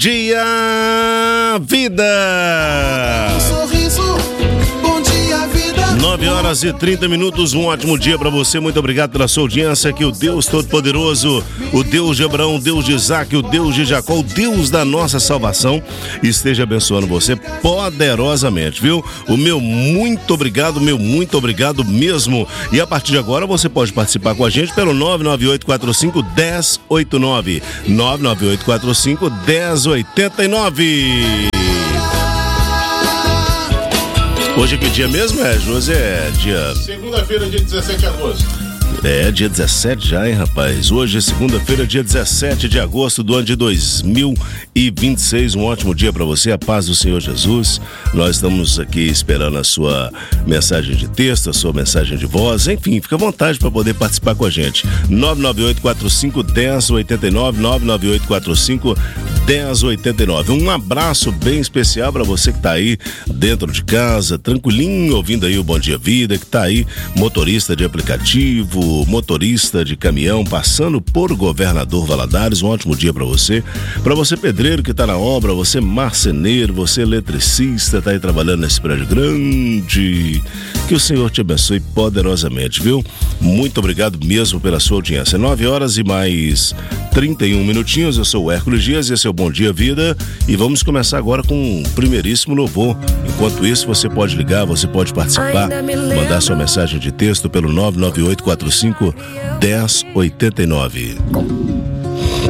Dia Vida. Sorriso, bom dia vida. 9h30, um ótimo dia para você, muito obrigado pela sua audiência, que o Deus Todo-Poderoso, o Deus de Abraão, o Deus de Isaac, o Deus de Jacó, o Deus da nossa salvação, esteja abençoando você poderosamente, viu? O meu muito obrigado mesmo, e a partir de agora você pode participar com a gente pelo 99845-1089, 99845-1089. Hoje é que dia mesmo, José? É dia... Segunda-feira, dia 17 de agosto. É, dia 17 já, hein, rapaz? Hoje é segunda-feira, dia 17 de agosto do ano de 2026. Um ótimo dia para você, a paz do Senhor Jesus. Nós estamos aqui esperando a sua mensagem de texto, a sua mensagem de voz. Enfim, fica à vontade para poder participar com a gente. 99845-1089, 99845-1089. Um abraço bem especial para você que está aí dentro de casa, tranquilinho, ouvindo aí o Bom Dia Vida, que está aí, motorista de aplicativo, motorista de caminhão, passando por Governador Valadares. Um ótimo dia para você pedreiro que está na obra, você marceneiro, você eletricista, está aí trabalhando nesse prédio grande, que o Senhor te abençoe poderosamente, viu? Muito obrigado mesmo pela sua audiência. 9h31, eu sou o Hércules Dias e esse é o Bom Dia Vida, e vamos começar agora com um primeiríssimo louvor. Enquanto isso, você pode ligar, você pode participar, mandar sua mensagem de texto pelo 99845-1089.